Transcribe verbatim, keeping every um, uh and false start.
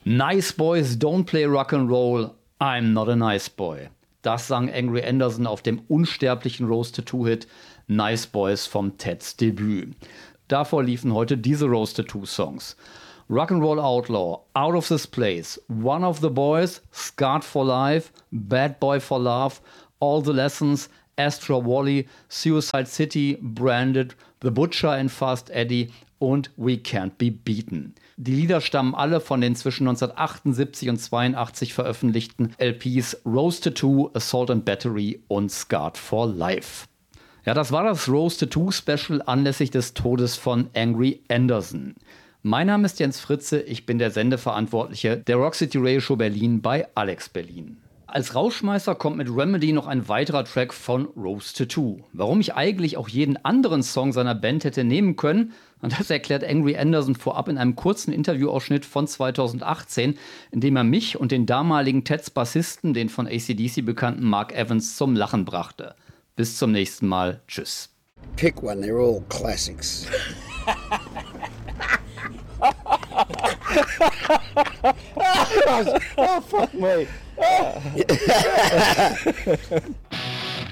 Nice boys don't play rock'n'roll, I'm not a nice boy. Das sang Angry Anderson auf dem unsterblichen Roasted two Hit Nice Boys vom Teds Debüt. Davor liefen heute diese Roasted two Songs. Rock'n'Roll Outlaw, Out of This Place, One of the Boys, Scarred for Life, Bad Boy for Love, All the Lessons, Astra Wally, Suicide City, Branded, The Butcher and Fast Eddie und We Can't Be Beaten. Die Lieder stammen alle von den zwischen neunzehnhundertachtundsiebzig und zweiundachtzig veröffentlichten L Ps Roasted two, Assault and Battery und Scarred for Life. Ja, das war das Roasted two Special anlässlich des Todes von Angry Anderson. Mein Name ist Jens Fritze, ich bin der Sendeverantwortliche der Rock City Radio Show Berlin bei Alex Berlin. Als Rauschmeißer kommt mit Remedy noch ein weiterer Track von Roasted two. Warum ich eigentlich auch jeden anderen Song seiner Band hätte nehmen können, und das erklärt Angry Anderson vorab in einem kurzen Interviewausschnitt von zweitausendachtzehn, in dem er mich und den damaligen Teds Bassisten, den von A C D C bekannten Mark Evans, zum Lachen brachte. Bis zum nächsten Mal. Tschüss. Pick one, they're all classics. oh, fuck me.